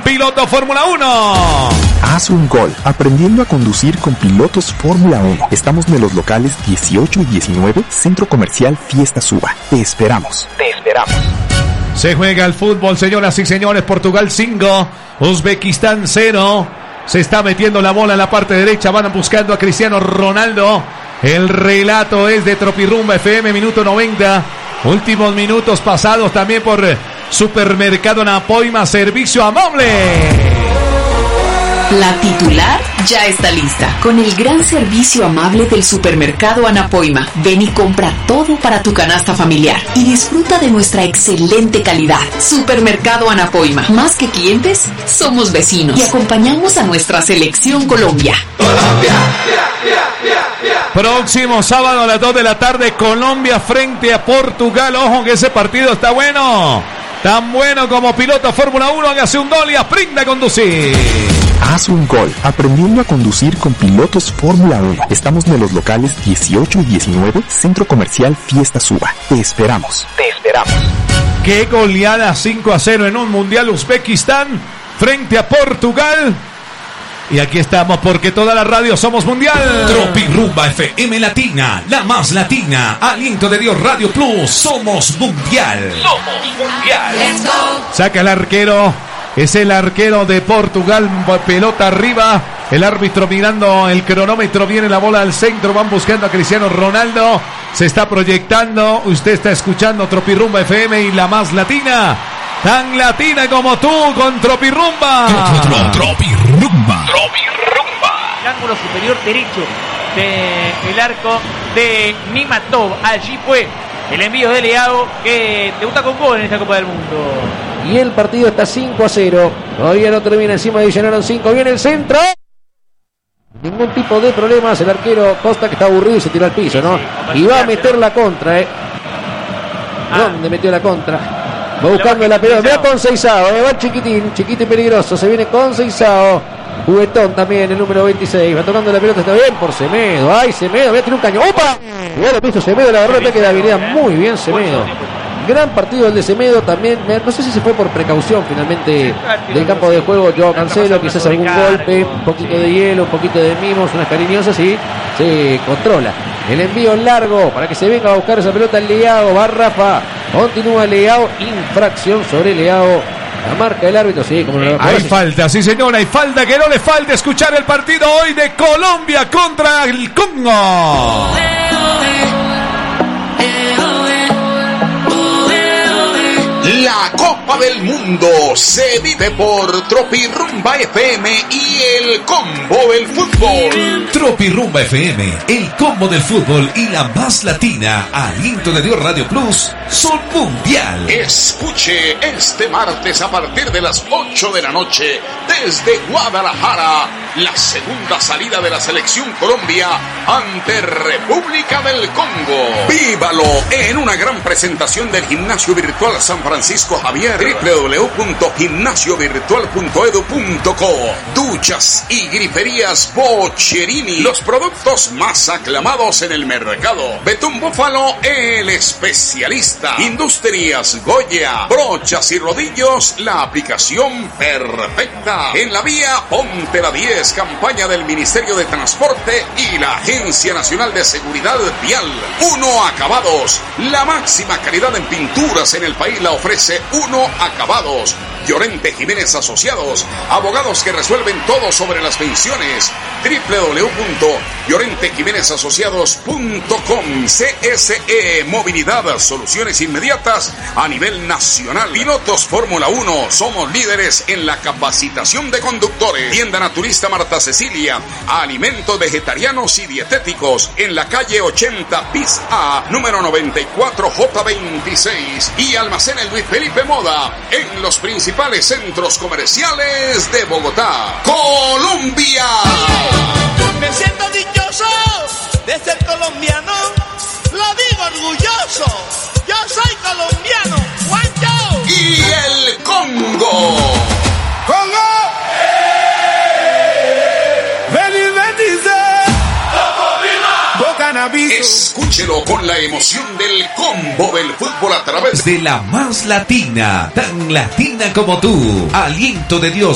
Piloto Fórmula 1. Haz un gol aprendiendo a conducir con Pilotos Fórmula 1. Estamos en los locales 18 y 19, Centro Comercial Fiesta Suba. Te esperamos. Se juega el fútbol, señoras y señores. Portugal 5, Uzbekistán 0. Se está metiendo la bola en la parte derecha. Van buscando a Cristiano Ronaldo. El relato es de Tropirumba FM, minuto 90. Últimos minutos pasados también por Supermercado Anapoima, servicio amable. La titular ya está lista, con el gran servicio amable del Supermercado Anapoima. Ven y compra todo para tu canasta familiar y disfruta de nuestra excelente calidad. Supermercado Anapoima, más que clientes, somos vecinos y acompañamos a nuestra selección Colombia. Próximo sábado a las 2 de la tarde, Colombia frente a Portugal. Ojo que ese partido está bueno. Tan bueno como Piloto Fórmula 1. Hágase un gol y aprenda a conducir. Haz un gol aprendiendo a conducir con Pilotos Fórmula 1. Estamos en los locales 18 y 19, Centro Comercial Fiesta Suba. Te esperamos. Qué goleada, 5-0 en un Mundial. Uzbekistán frente a Portugal. Y aquí estamos porque toda la radio somos mundial. Tropirumba FM Latina, la más latina. Aliento de Dios Radio Plus, somos mundial. Saca el arquero. Es el arquero de Portugal, pelota arriba. El árbitro mirando el cronómetro, viene la bola al centro, van buscando a Cristiano Ronaldo. Se está proyectando, usted está escuchando Tropirumba FM y la más latina. Tan latina como tú con Tropirumba. Tropirumba. El ángulo superior derecho del arco de Nimatov. Allí fue el envío de Leao, que debuta con gol en esta Copa del Mundo. Y el partido está 5-0. Todavía no termina, encima de llenaron 5. Viene el centro. Ningún tipo de problemas. El arquero Costa, que está aburrido y se tiró al piso, ¿no? Y va a meter la contra, ¿Dónde metió la contra? Va buscando la pelota. Mira con Seizao, va el chiquitín y peligroso. Se viene con Seizao. Juguetón también, el número 26. Va tocando la pelota, está bien por Semedo. ¡Ay, Semedo! Voy a tirar un caño. ¡Opa! Ya lo visto Semedo, la agarró, que da habilidad muy bien Semedo. Gran partido el de Semedo también. No sé si se fue por precaución finalmente del campo de juego Joao Cancelo. Quizás algún golpe, un poquito de hielo, un poquito de mimos, unas cariñosas y se controla. El envío largo para que se venga a buscar esa pelota el Leao. Va Rafa. Continúa Leao. Infracción sobre Leao. La marca del árbitro, sí, como lo hay falta, sí señor, hay falta, que no le falte escuchar el partido hoy de Colombia contra el Congo. La Copa del Mundo se vive por Tropirumba FM y el Combo del Fútbol. Tropirumba FM, el Combo del Fútbol y la más latina, Aliento de Dios Radio Plus, son mundial. Escuche este martes a partir de las 8 de la noche desde Guadalajara la segunda salida de la selección Colombia ante República del Congo. Vívalo en una gran presentación del Gimnasio Virtual San Francisco Javier, www.gimnasiovirtual.edu.co. Duchas y griferías Boccherini, los productos más aclamados en el mercado. Betún Búfalo, el especialista. Industrias Goya, brochas y rodillos, la aplicación perfecta. En la vía Ponte la 10, campaña del Ministerio de Transporte y la Agencia Nacional de Seguridad Vial. Uno Acabados, la máxima calidad en pinturas en el país la ofrece Uno Acabados. Llorente Jiménez Asociados, abogados que resuelven todo sobre las pensiones. www.llorentejimenezasociados.com. CSE Movilidad, soluciones inmediatas a nivel nacional. Pilotos Fórmula 1, somos líderes en la capacitación de conductores. Tienda Naturista Marta Cecilia, alimentos vegetarianos y dietéticos en la calle 80 bis A, número 94 J26, y almacén el Luis Felipe Moda en los principales centros comerciales de Bogotá. Colombia. Me siento dichoso de ser colombiano, lo digo orgulloso, yo soy colombiano, Juancho. Y el Congo. ¡Congo! Escúchelo con la emoción del Combo del Fútbol a través de la más latina, tan latina como tú, Aliento de Dios